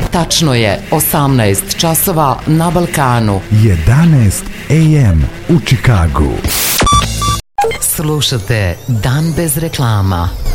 Tačno je 18 časova na Balkanu. 11 AM u Čikagu. Slušate Dan bez reklama.